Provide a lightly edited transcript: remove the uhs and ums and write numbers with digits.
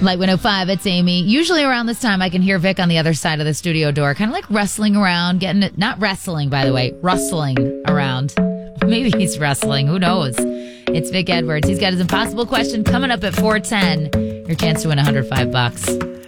Light 105, it's Amy. Usually around this time, I can hear Vic on the other side of the studio door, kind of like wrestling around, getting it, not wrestling, by the way, rustling around. Maybe he's wrestling. Who knows? It's Vic Edwards. He's got his impossible question coming up at 4:10. Your chance to win $105.